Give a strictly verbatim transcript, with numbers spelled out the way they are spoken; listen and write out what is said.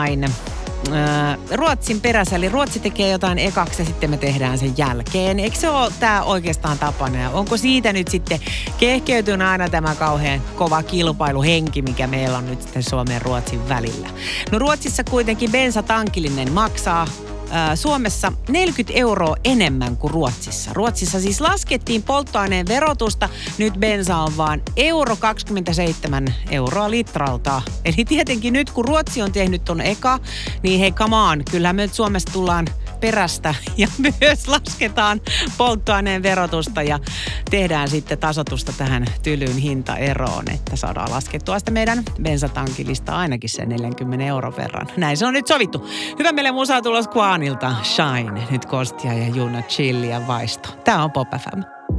Aina. Ruotsin perässä, eli Ruotsi tekee jotain ekaksi ja sitten me tehdään sen jälkeen. Eikö se ole tämä oikeastaan tapana? Ja onko siitä nyt sitten kehkeytynyt aina tämä kauhean kova kilpailuhenki, mikä meillä on nyt sitten Suomen ja Ruotsin välillä? No Ruotsissa kuitenkin bensatankillinen maksaa Suomessa neljäkymmentä euroa enemmän kuin Ruotsissa. Ruotsissa siis laskettiin polttoaineen verotusta, nyt bensa on vaan euro kaksikymmentäseitsemän euroa litralta. Eli tietenkin nyt kun Ruotsi on tehnyt ton eka, niin hei come on, kyllähän me nyt Suomessa tullaan perästä ja myös lasketaan polttoaineen verotusta ja tehdään sitten tasoitusta tähän tylyyn hintaeroon, että saadaan laskettua sitä meidän bensatankilista ainakin sen neljänkymmenen euron verran. Näin se on nyt sovittu. Hyvä meille musaa tulos Quanilta. Shine. Nyt Kostia ja Juno Chill ja Vaisto. Tää on Pop F M.